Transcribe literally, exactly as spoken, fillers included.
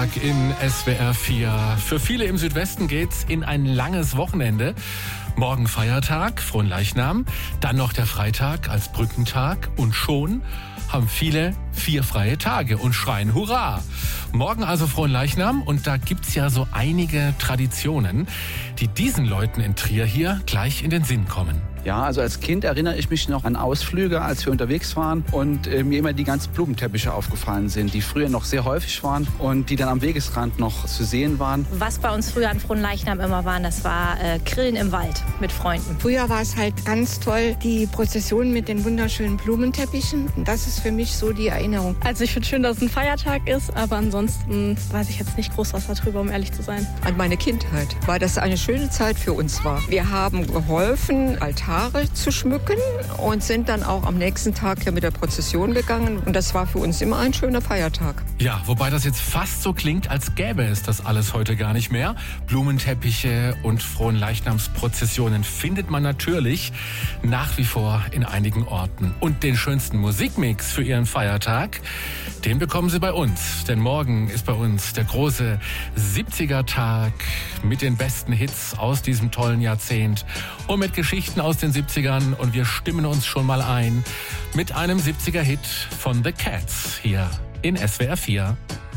Feiertag in S W R vier. Für viele im Südwesten geht's in ein langes Wochenende. Morgen Feiertag, Fronleichnam, dann noch der Freitag als Brückentag und schon haben viele vier freie Tage und schreien Hurra! Morgen also Fronleichnam und da gibt's ja so einige Traditionen, die diesen Leuten in Trier hier gleich in den Sinn kommen. Ja, also als Kind erinnere ich mich noch an Ausflüge, als wir unterwegs waren und äh, mir immer die ganzen Blumenteppiche aufgefallen sind, die früher noch sehr häufig waren und die dann am Wegesrand noch zu sehen waren. Was bei uns früher an Fronleichnam immer war, das war äh, Grillen im Wald mit Freunden. Früher war es halt ganz toll, die Prozession mit den wunderschönen Blumenteppichen. Das ist für mich so die Erinnerung. Also ich finde schön, dass es ein Feiertag ist, aber ansonsten weiß ich jetzt nicht groß was darüber, um ehrlich zu sein. An meine Kindheit, weil das eine schöne Zeit für uns war. Wir haben geholfen, Altar zu schmücken und sind dann auch am nächsten Tag ja mit der Prozession gegangen. Und das war für uns immer ein schöner Feiertag. Ja, wobei das jetzt fast so klingt, als gäbe es das alles heute gar nicht mehr. Blumenteppiche und Fronleichnamsprozessionen findet man natürlich nach wie vor in einigen Orten. Und den schönsten Musikmix für Ihren Feiertag, den bekommen Sie bei uns. Denn morgen ist bei uns der große siebziger-Tag mit den besten Hits aus diesem tollen Jahrzehnt und mit Geschichten aus den siebzigern. Und wir stimmen uns schon mal ein mit einem siebziger-Hit von The Cats hier in S W R vier.